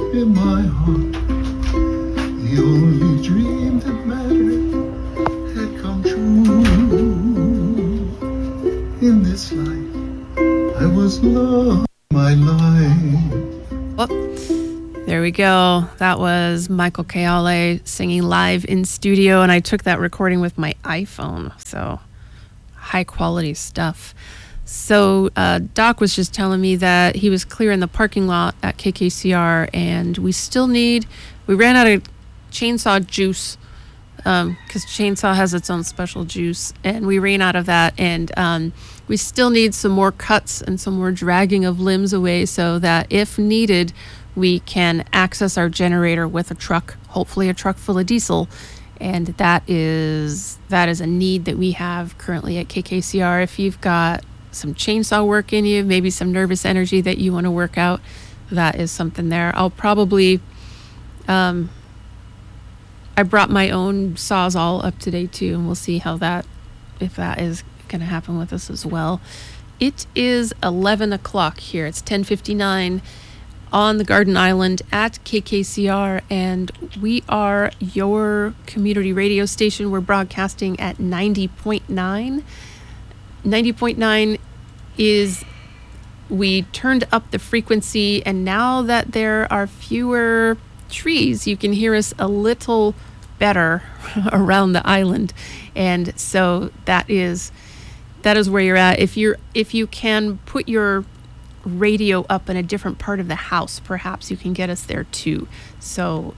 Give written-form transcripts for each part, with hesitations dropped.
in my heart. The only dream that mattered had come true. In this life, I was loved my life. Oh, there we go. That was Michael Kayale singing live in studio, and I took that recording with my iPhone, so high quality stuff. So Doc was just telling me that he was clearing the parking lot at KKCR, and we ran out of chainsaw juice, because chainsaw has its own special juice, and we ran out of that, and we still need some more cuts and some more dragging of limbs away so that if needed, we can access our generator with a truck, hopefully a truck full of diesel. And that is a need that we have currently at KKCR. If you've got some chainsaw work in you, maybe some nervous energy that you want to work out, that is something there. I'll probably, I brought my own Sawzall up today too, and we'll see if that is going to happen with us as well. It is 11 o'clock here. It's 10:59 on the Garden Island at KKCR, and we are your community radio station. We're broadcasting at 90.9. 90.9 is, we turned up the frequency, and now that there are fewer trees, you can hear us a little better around the island. And so that is where you're at. If you can put your radio up in a different part of the house, perhaps you can get us there too. So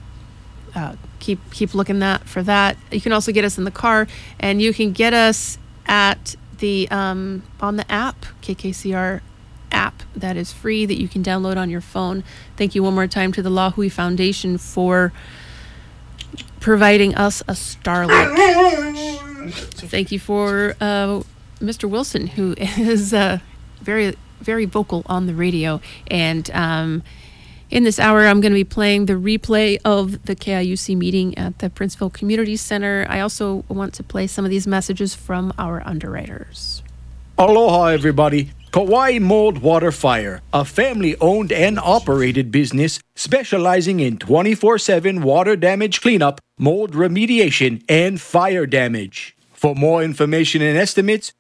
keep looking for that. You can also get us in the car, and you can get us at the on the app, KKCR app, that is free, that you can download on your phone. Thank you one more time to the La Hui Foundation for providing us a Starlink. Thank you for Mr. Wilson, who is very, very vocal on the radio. And in this hour, I'm going to be playing the replay of the KIUC meeting at the Princeville Community Center. I also want to play some of these messages from our underwriters. Aloha, everybody. Kauai Mold Water Fire, a family-owned and operated business specializing in 24/7 water damage cleanup, mold remediation, and fire damage. For more information and estimates,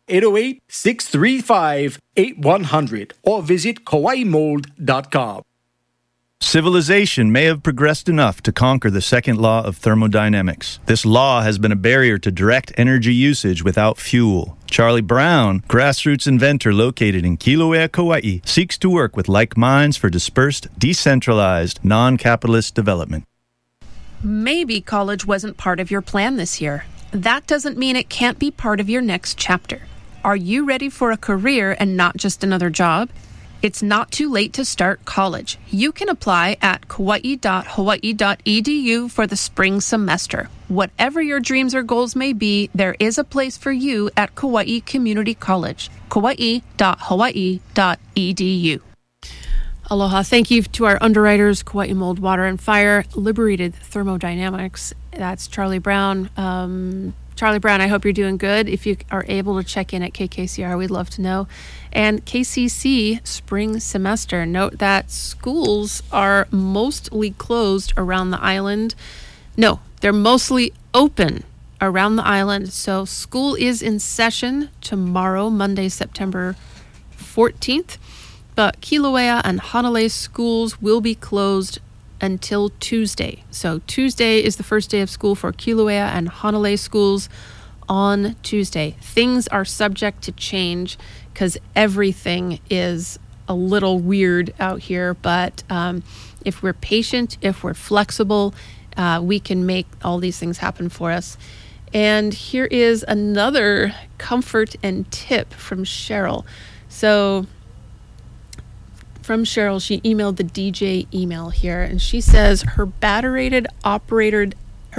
808-635-8100 or visit kawaimold.com. Civilization may have progressed enough to conquer the second law of thermodynamics. This law has been a barrier to direct energy usage without fuel. Charlie Brown, grassroots inventor located in Kilauea, Kauai, seeks to work with like minds for dispersed, decentralized, non-capitalist development. Maybe college wasn't part of your plan this year. That doesn't mean it can't be part of your next chapter. Are you ready for a career and not just another job? It's not too late to start college. You can apply at kauai.hawaii.edu for the spring semester. Whatever your dreams or goals may be, there is a place for you at Kauai Community College. kauai.hawaii.edu. Aloha. Thank you to our underwriters, Kauai Mold, Water, and Fire, Liberated Thermodynamics. That's Charlie Brown. Charlie Brown, I hope you're doing good. If you are able to check in at KKCR, we'd love to know. And KCC spring semester. Note that schools are mostly closed around the island. No, they're mostly open around the island. So school is in session tomorrow, Monday, September 14th. But Kilauea and Hanalei schools will be closed until Tuesday. So Tuesday is the first day of school for Kilauea and Hanalei schools on Tuesday. Things are subject to change because everything is a little weird out here. But if we're patient, if we're flexible, we can make all these things happen for us. And here is another comfort and tip from Cheryl. So from Cheryl, she emailed the DJ email here, and she says her battery operated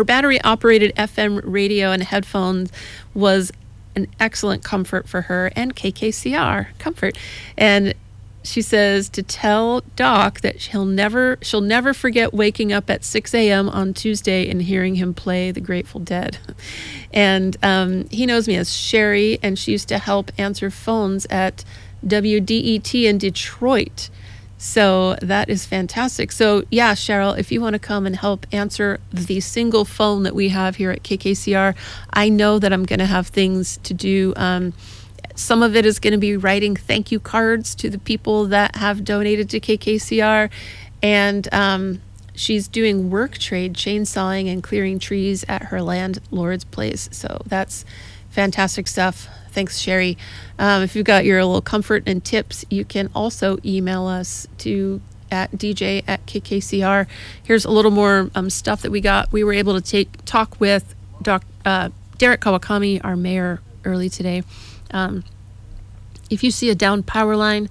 FM radio and headphones was an excellent comfort for her and KKCR comfort. And she says to tell Doc that she'll never forget waking up at 6 a.m. on Tuesday and hearing him play the Grateful Dead. And he knows me as Sherry, and she used to help answer phones at WDET in Detroit. So that is fantastic. So yeah, Cheryl, if you want to come and help answer the single phone that we have here at KKCR, I know that I'm going to have things to do. Some of it is going to be writing thank you cards to the people that have donated to KKCR. And she's doing work trade, chainsawing and clearing trees at her landlord's place. So that's fantastic stuff. Thanks, Sherry. If you've got your little comfort and tips, you can also email us at dj@kkcr. Here's a little more stuff that we got. We were able to talk with Derek Kawakami, our mayor, early today. If you see a downed power line,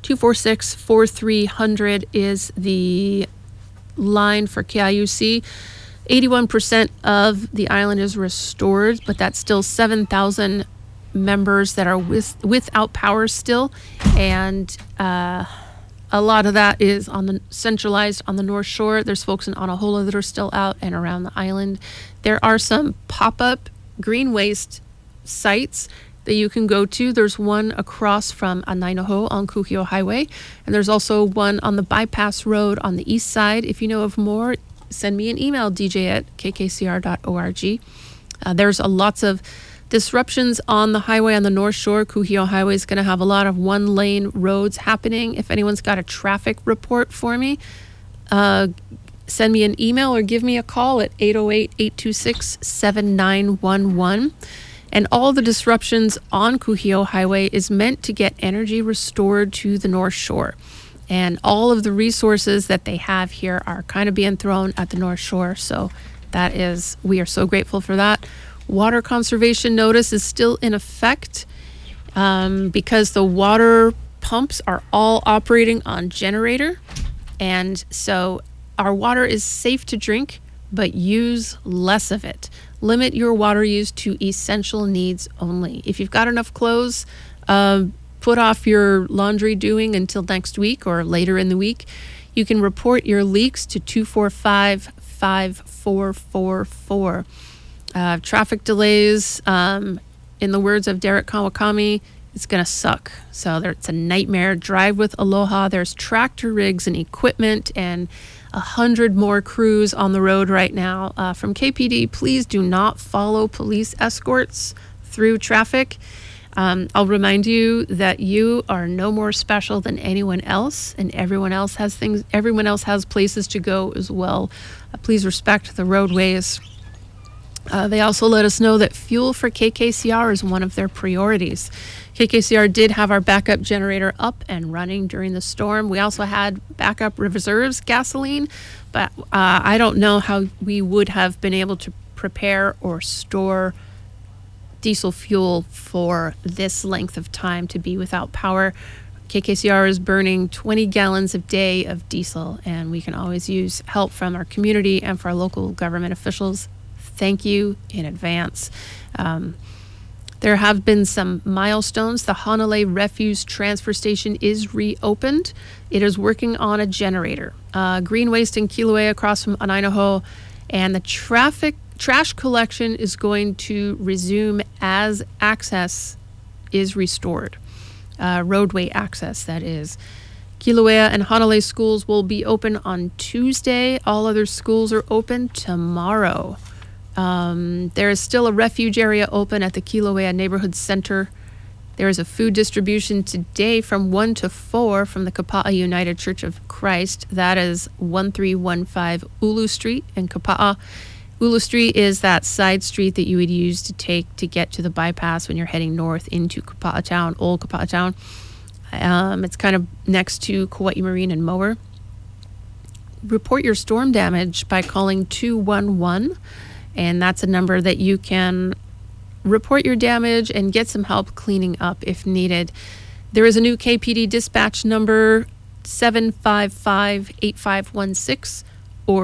246-4300 is the line for KIUC. 81% of the island is restored, but that's still 7,000 members that are without power still, and a lot of that is centralized on the North Shore. There's folks in Anahola that are still out and around the island. There are some pop-up green waste sites that you can go to. There's one across from Anainaho on Kuhio Highway, and there's also one on the bypass road on the east side. If you know of more, send me an email, dj@kkcr.org. There's lots of disruptions on the highway on the North Shore. Kuhio Highway is going to have a lot of one-lane roads happening. If anyone's got a traffic report for me, send me an email or give me a call at 808-826-7911. And all the disruptions on Kuhio Highway is meant to get energy restored to the North Shore. And all of the resources that they have here are kind of being thrown at the North Shore. So we are so grateful for that. Water conservation notice is still in effect because the water pumps are all operating on generator. And so our water is safe to drink, but use less of it. Limit your water use to essential needs only. If you've got enough clothes, put off your laundry doing until next week or later in the week. You can report your leaks to 245-5444. Traffic delays, in the words of Derek Kawakami, it's going to suck. So it's a nightmare. Drive with Aloha. There's tractor rigs and equipment and 100 more crews on the road right now. From KPD, please do not follow police escorts through traffic. I'll remind you that you are no more special than anyone else, and everyone else has places to go as well. Please respect the roadways. They also let us know that fuel for KKCR is one of their priorities. KKCR did have our backup generator up and running during the storm. We also had backup reserves gasoline, but I don't know how we would have been able to prepare or store diesel fuel for this length of time to be without power. KKCR is burning 20 gallons a day of diesel, and we can always use help from our community and for our local government officials. Thank you in advance. There have been some milestones. The Hanalei Refuse Transfer Station is reopened. It is working on a generator. Green waste in Kilauea across from Anainaho, and the trash collection is going to resume as access is restored. Roadway access, that is. Kilauea and Hanalei schools will be open on Tuesday. All other schools are open tomorrow. There is still a refuge area open at the Kilauea Neighborhood Center. There is a food distribution today from 1 to 4 from the Kapa'a United Church of Christ. That is 1315 Ulu Street in Kapa'a. Ulu Street is that side street that you would use to get to the bypass when you're heading north into Kapa'a Town, Old Kapa'a Town. It's kind of next to Kauai Marine and Mower. Report your storm damage by calling 211. And that's a number that you can report your damage and get some help cleaning up if needed. There is a new KPD dispatch number, 755-8516 or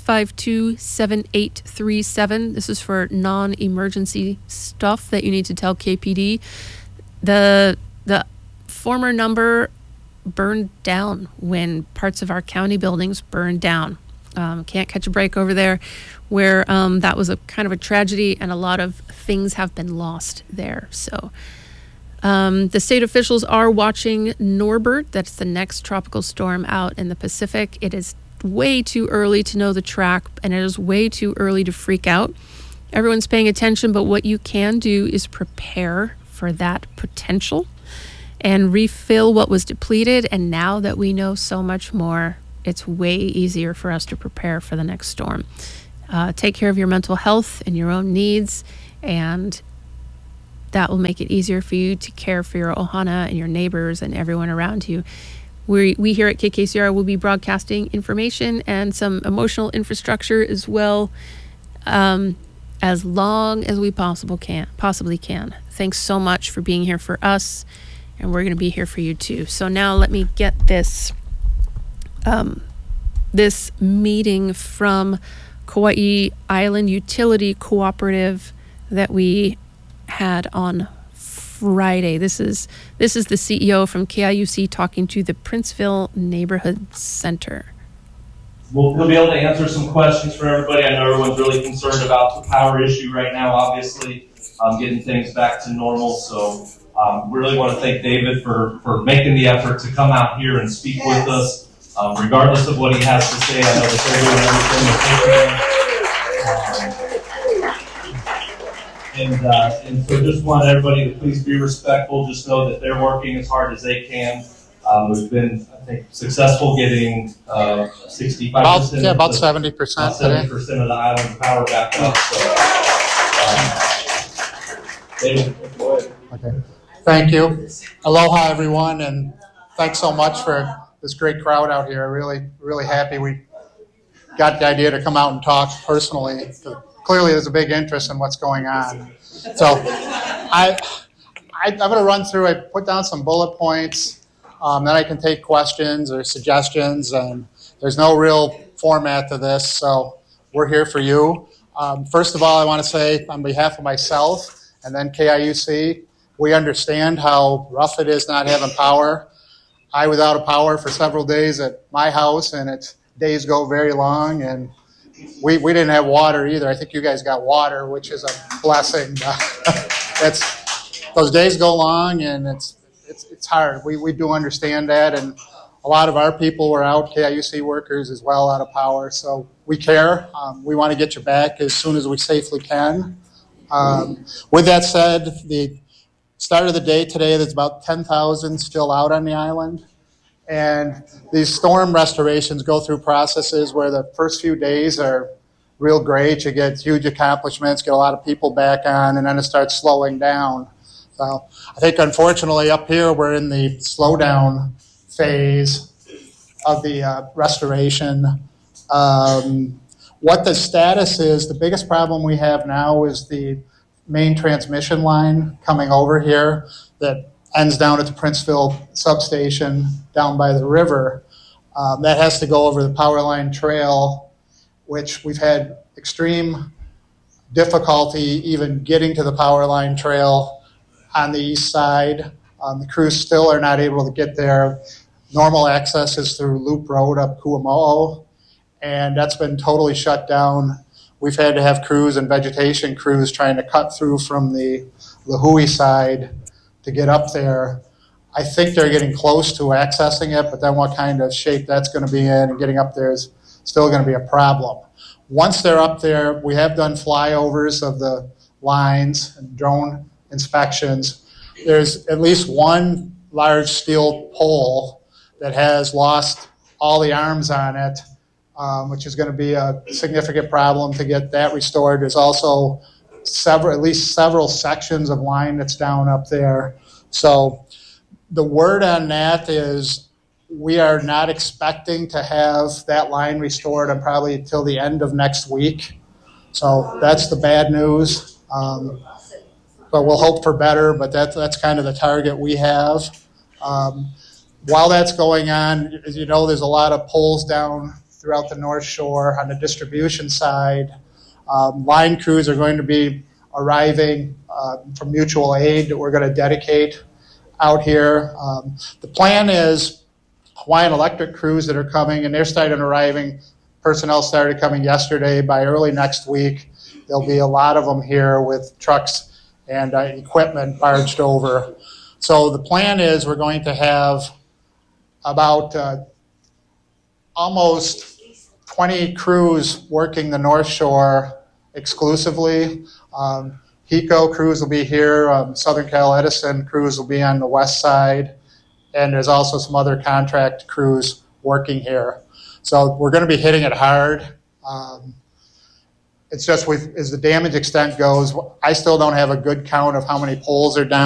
652-7837. This is for non-emergency stuff that you need to tell KPD. The former number burned down when parts of our county buildings burned down. Can't catch a break over there, where that was a kind of a tragedy, and a lot of things have been lost there. So The state officials are watching Norbert. That's the next tropical storm out in the Pacific. It is way too early to know the track, and it is way too early to freak out. Everyone's paying attention, but what you can do is prepare for that potential and refill what was depleted. And now that we know so much more, it's way easier for us to prepare for the next storm. Take care of your mental health and your own needs, and that will make it easier for you to care for your ohana and your neighbors and everyone around you. We here at KKCR will be broadcasting information and some emotional infrastructure as well, as long as we possibly can. Thanks so much for being here for us, and we're going to be here for you too. So now let me get this this meeting from Kauai Island Utility Cooperative that we had on Friday. This is the CEO from KIUC talking to the Princeville Neighborhood Center. We'll be able to answer some questions for everybody. I know everyone's really concerned about the power issue right now, obviously, getting things back to normal. So we really want to thank David for making the effort to come out here and speak with us, regardless of what he has to say. I know that they're doing everything that they can. And so just want everybody to please be respectful. Just know that they're working as hard as they can. We've been, I think, successful getting 65%. About 70%. About 70% of the island power back up. So, David, go ahead. Okay. Thank you. Aloha, everyone, and thanks so much for this great crowd out here. Really happy we got the idea to come out and talk personally. Clearly, there's a big interest in what's going on. So I'm going to run through. I put down some bullet points. Then I can take questions or suggestions, and there's no real format to this, so we're here for you. First of all, I want to say on behalf of myself and then KIUC, we understand how rough it is not having power. I was out of power for several days at my house, and its days go very long, and we didn't have water either. I think you guys got water, which is a blessing. Those days go long, and it's hard. We do understand that, and a lot of our people were out, KIUC workers as well, out of power. So we care. We want to get you back as soon as we safely can. With that said, the start of the day today, there's about 10,000 still out on the island. And these storm restorations go through processes where the first few days are real great. You get huge accomplishments, get a lot of people back on, and then it starts slowing down. So I think, unfortunately, up here we're in the slowdown phase of the restoration. What the status is, the biggest problem we have now is the main transmission line coming over here that ends down at the Princeville substation down by the river. That has to go over the power line trail, which we've had extreme difficulty even getting to the power line trail on the east side. The crews still are not able to get there. Normal access is through Loop Road up Kuamo'o, and that's been totally shut down. We've had to have crews and vegetation crews trying to cut through from the Lahui side to get up there. I think they're getting close to accessing it, but then what kind of shape that's going to be in and getting up there is still going to be a problem. Once they're up there, we have done flyovers of the lines and drone inspections. There's at least one large steel pole that has lost all the arms on it, which is going to be a significant problem to get that restored. There's also at least several sections of line that's down up there. So the word on that is we are not expecting to have that line restored probably until the end of next week. So that's the bad news. But we'll hope for better, but that's kind of the target we have. While that's going on, as you know, there's a lot of poles down throughout the North Shore on the distribution side. Line crews are going to be arriving from mutual aid that we're going to dedicate out here. The plan is Hawaiian Electric crews that are coming, and they're starting arriving. Personnel started coming yesterday. By early next week, there'll be a lot of them here with trucks and equipment barged over. So the plan is we're going to have about almost 20 crews working the North Shore exclusively. HECO crews will be here. Southern Cal Edison crews will be on the west side. And there's also some other contract crews working here. So we're going to be hitting it hard. It's just as the damage extent goes, I still don't have a good count of how many poles are down.